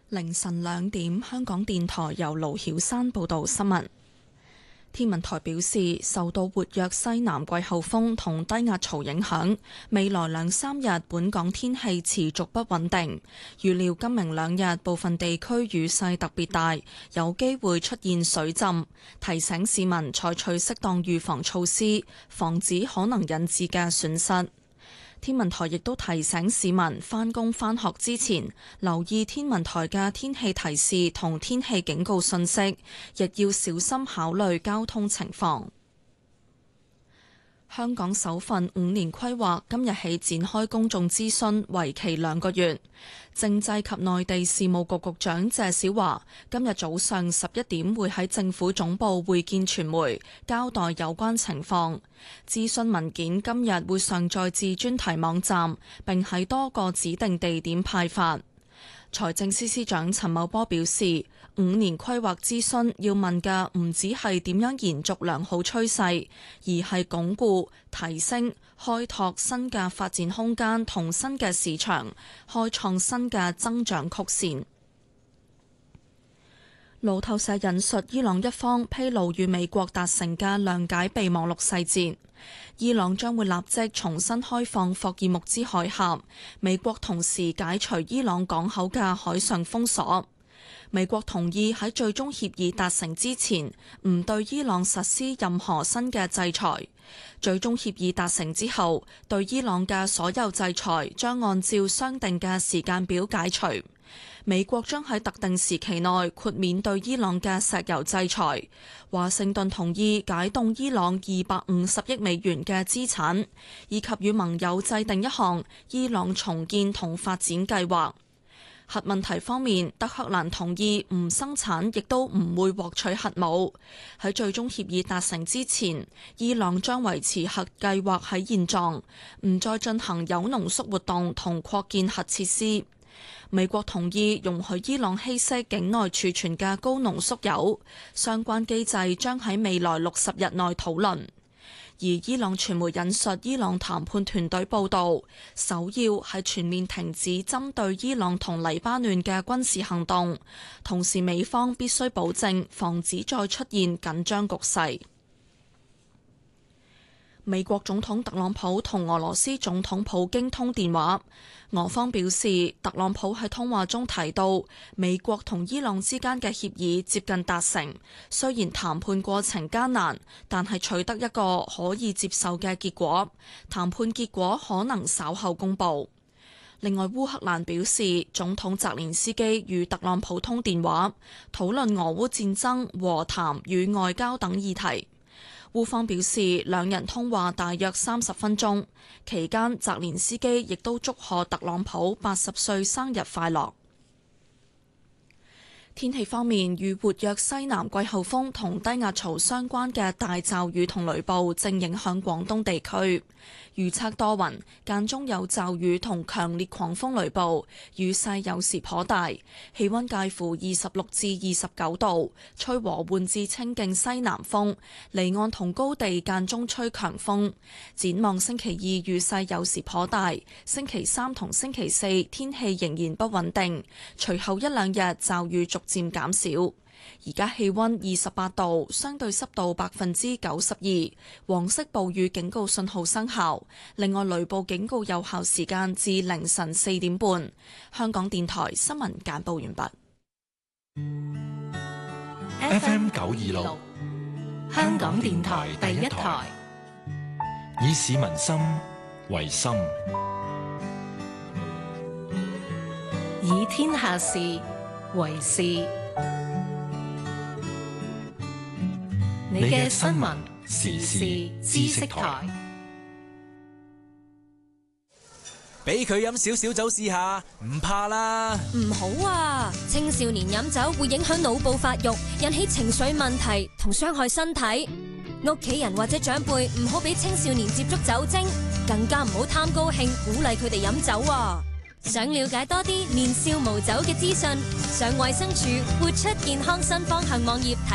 凌晨2點，香港電台由盧曉山報道新聞。天文台表示，受到活躍西南季候風同低壓槽影響，未來2-3日本港天氣持續不穩定。預料今明2日部分地區雨勢特別大，有機會出現水浸，提醒市民採取適當預防措施，防止可能引致嘅損失。天文台亦都提醒市民返工返學之前，留意天文台嘅天氣提示同天氣警告信息，亦要小心考慮交通情況。香港首份5年規劃今日起展開公眾諮詢，為期2個月。政制及內地事務局局長謝小華今日早上11點會喺政府總部會見傳媒，交代有關情況。諮詢文件今日會上載至專題網站，並喺多個指定地點派發。財政司司長陳茂波表示，5年規劃諮詢要問嘅唔只係點樣延續良好趨勢，而係鞏固、提升、開拓新嘅發展空間同新嘅市場，開創新嘅增長曲線。路透社引述伊朗一方披露與美國達成嘅諒解備忘錄細節，伊朗將會立即重新開放霍爾木茲海峽，美國同時解除伊朗港口嘅海上封鎖。美國同意喺最終協議達成之前，唔對伊朗實施任何新嘅制裁。最終協議達成之後，對伊朗嘅所有制裁將按照商定嘅時間表解除。美國將喺特定時期內豁免對伊朗嘅石油制裁。華盛頓同意解凍伊朗250億美元嘅資產，以及與盟友制定一項伊朗重建同發展計劃。核問題方面，德黑蘭同意唔生產，亦都唔會獲取核武。喺最終協議達成之前，伊朗將維持核計劃喺現狀，唔再進行鈾濃縮活動同擴建核設施。美國同意容許伊朗稀釋境內儲存嘅高濃縮鈾，相關機制將喺未來60日內討論。而伊朗傳媒引述伊朗談判團隊報導，首要係全面停止針對伊朗同黎巴嫩嘅軍事行動，同時美方必須保證防止再出現緊張局勢。美國總統特朗普同俄羅斯總統普京通電話，俄方表示，特朗普喺通話中提到，美國同伊朗之間嘅協議接近達成，雖然談判過程艱難，但係取得一個可以接受嘅結果，談判結果可能稍後公佈。另外，烏克蘭表示，總統澤連斯基與特朗普通電話，討論俄烏戰爭、和談與外交等議題。烏方表示，兩人通話大約30分鐘，期間澤連斯基亦都祝賀特朗普80歲生日快樂。天氣方面，與活躍西南季候風同低壓槽相關嘅大驟雨同雷暴正影響廣東地區，預測多雲，間中有驟雨同強烈狂風雷暴，雨勢有時頗大，氣溫介乎26至29度，吹和緩至清勁西南風，離岸同高地間中吹強風。展望星期2雨勢有時頗大，星期3同星期4天氣仍然不穩定，隨後1-2日驟雨逐漸減少。而家氣溫28度，相對濕度92%，黃色暴雨警告信號生效。另外，雷暴警告有效時間至凌晨4點半。香港電台新聞簡報完畢。 FM 926，香港電台第一台，以市民心為心， 以天下事為事。你嘅新聞時事知識台， 俾佢飲少少酒試下，唔怕啦。 唔好啊！青少年飲酒會影響腦部發育，引起情緒問題同傷害身體。屋企人或者長輩唔好俾青少年接觸酒精，更加唔好貪高興鼓勵佢哋飲酒啊！想了解多啲年少無酒嘅資訊，上衛生署活出健康新方向網頁睇。